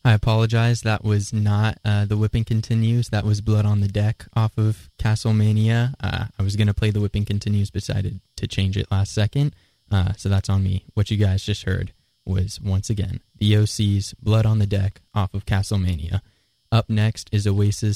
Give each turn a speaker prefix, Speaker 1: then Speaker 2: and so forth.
Speaker 1: I apologize. That was not The Whipping Continues. That was Blood on the Deck off of Castlemania. I was going to play The Whipping Continues, but decided to change it last second. So that's on me. What you guys just heard was, once again, the OC's Blood on the Deck off of Castlemania. Up next is Oasis